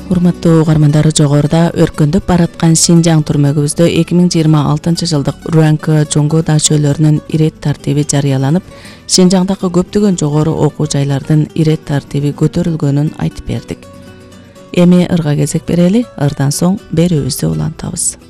Урматтуу угармандар, жогоруда өркүндөп бараткан Шинжаң түрмөгүбүздө 2026 жылдык Руанка жоңго дачөлөрүнүн ирет тартиби жарыяланып, Шинжаңдагы көптөгөн жогору окуу жайлардын ирет тартиби көтөрүлгөнүн айтып бердик. Эми ырга кезек берели, ырдан соң берүүбүздү улантабыз.